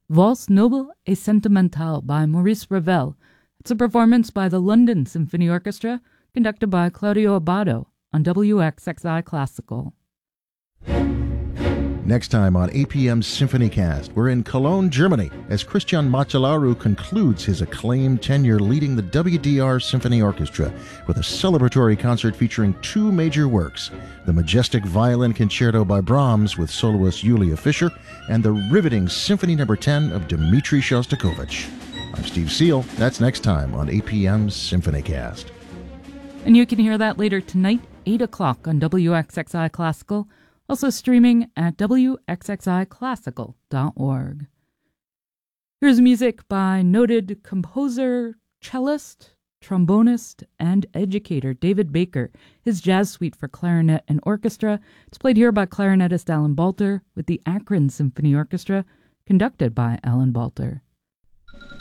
Valse Noble et Sentimentale by Maurice Ravel. It's a performance by the London Symphony Orchestra, conducted by Claudio Abbado on WXXI Classical. Next time on APM SymphonyCast, we're in Cologne, Germany, as Christian Macellaro concludes his acclaimed tenure leading the WDR Symphony Orchestra with a celebratory concert featuring two major works, the majestic Violin Concerto by Brahms with soloist Yulia Fischer, and the riveting Symphony No. 10 of Dmitri Shostakovich. I'm Steve Seal. That's next time on APM SymphonyCast. And you can hear that later tonight, 8 o'clock on WXXI Classical, also streaming at wxxiclassical.org. Here's music by noted composer, cellist, trombonist, and educator David Baker, his jazz suite for clarinet and orchestra. It's played here by clarinetist Alan Balter with the Akron Symphony Orchestra, conducted by Alan Balter.